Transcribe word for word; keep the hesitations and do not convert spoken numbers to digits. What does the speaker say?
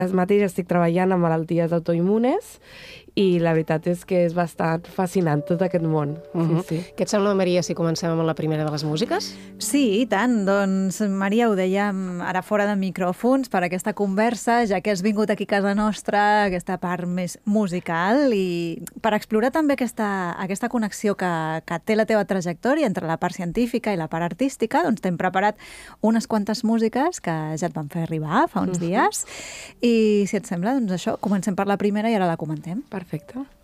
Ara mateix estic treballant amb malalties autoimmunes i la veritat és que és bastant fascinant tot aquest món. Uh-huh. Sí, sí. Què et sembla, Maria, si comencem amb la primera de les músiques? Sí, i tant. Doncs, Maria, ho dèiem ara fora de micròfons per aquesta conversa, ja que has vingut aquí a casa nostra, aquesta part més musical, i per explorar també aquesta, aquesta connexió que, que té la teva trajectòria entre la part científica i la part artística, doncs t'hem preparat unes quantes músiques que ja et van fer arribar fa uns dies. I si et sembla, doncs això, comencem per la primera i ara la comentem. Perfecte.